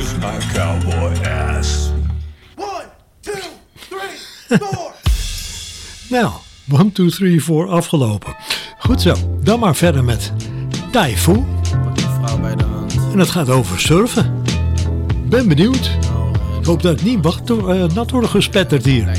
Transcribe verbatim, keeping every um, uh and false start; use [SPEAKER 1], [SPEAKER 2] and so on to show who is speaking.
[SPEAKER 1] my cowboy ass.
[SPEAKER 2] One, two, three, four.
[SPEAKER 3] Nou, one, two, three, four afgelopen. Goed zo, dan maar verder met Taifu.
[SPEAKER 4] Pak die vrouw bij de hand.
[SPEAKER 3] En het gaat over surfen. Ben benieuwd.
[SPEAKER 4] Nou,
[SPEAKER 3] Ik hoop dat het niet wacht, uh, nat wordt gespetterd hier.